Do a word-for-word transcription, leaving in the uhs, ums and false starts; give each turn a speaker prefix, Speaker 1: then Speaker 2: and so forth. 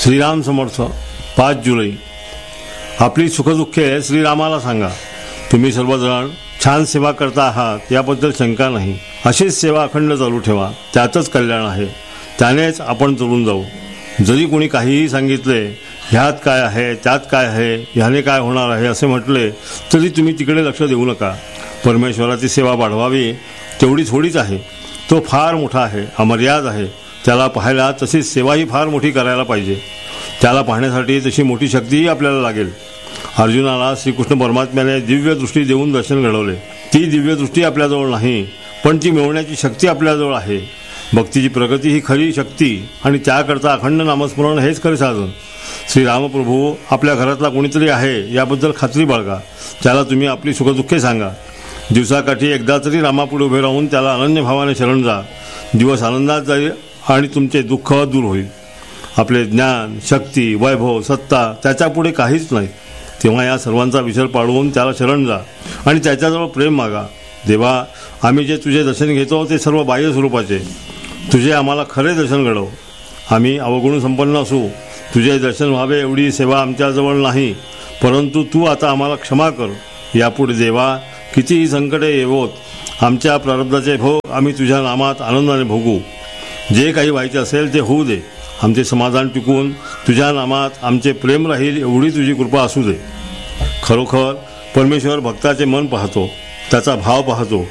Speaker 1: श्रीराम समर्थ. पाच जुलै. आपली सुखदुःखे श्रीरामाला सांगा. तुम्ही सर्वजण छान सेवा करता आहात याबद्दल शंका नाही. अशीच सेवा अखंड चालू ठेवा, त्यातच कल्याण आहे. त्यानेच आपण तरुण जाऊ. जरी कोणी काहीही सांगितले, ह्यात काय आहे, त्यात काय आहे, ह्याने काय होणार आहे असे म्हटले, तरी तुम्ही तिकडे लक्ष देऊ नका. परमेश्वराची सेवा वाढवावी तेवढी थोडीच आहे. तो फार मोठा आहे, अमर्याद आहे. त्याला पाहायला तशीच सेवाही फार मोठी करायला पाहिजे. त्याला पाहण्यासाठी तशी मोठी शक्तीही आपल्याला लागेल. अर्जुनाला श्रीकृष्ण परमात्म्याने दिव्य दृष्टी देऊन दर्शन घडवले. ती दिव्य दृष्टी आपल्याजवळ नाही, पण ती मिळवण्याची शक्ती आपल्याजवळ आहे. भक्तीची प्रगती ही खरी शक्ती आणि त्याकरता अखंड नामस्मरण हेच खरे साधन. श्रीरामप्रभू आपल्या घरातला कोणीतरी आहे याबद्दल खात्री बाळगा. त्याला तुम्ही आपली सुखदुःखे सांगा. दिवसाकाठी एकदा तरी रामापुढे उभे राहून त्याला अनन्य भावाने शरण जा. दिवस आनंदात जाईल आणि तुमचे दुःख दूर होईल. आपले ज्ञान, शक्ती, वैभव, सत्ता त्याच्यापुढे काहीच नाही. तेव्हा या सर्वांचा विसर पाडवून त्याला शरण जा आणि त्याच्याजवळ प्रेम मागा. देवा, आम्ही जे तुझे दर्शन घेतो ते सर्व बाह्य स्वरूपाचे. तुझे आम्हाला खरे दर्शन घडव. आम्ही अवगुण संपन्न असू, तुझे दर्शन व्हावे एवढी सेवा आमच्याजवळ नाही. परंतु तू आता आम्हाला क्षमा कर. यापुढे देवा, कितीही संकटे येवोत, आमच्या प्रारब्धाचे भोग आम्ही तुझ्या नामात आनंदाने भोगू. जे काही व्हायचे असेल ते होऊ दे. आमचे समाधान टिकून तुझ्या नामात आमचे प्रेम राहील एवढी तुझी कृपा असू दे. खरोखर परमेश्वर भक्ताचे मन पाहतो, त्याचा भाव पाहतो.